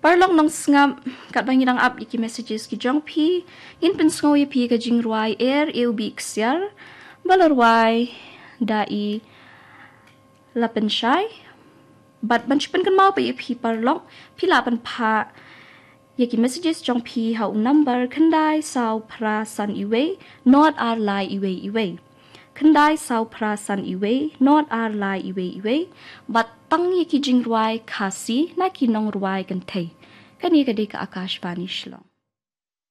Parlong nong sngam kat bangirang up iki messages ki jong pi in pensngo ye pi ka jing ruai eu bi ksiar balarwai dai lapen shai bat banchipan kan mau pa ye pi parlong pi lapan pha ye ki messages jong pi hau number khandai sau pra san iwe not ar lai iwe khandai sau pra san iwe not ar lai iwe bat tang ye ki jing ruai khasi na ki nong ruai kan thei kani ka de ka Akashvani Shillong.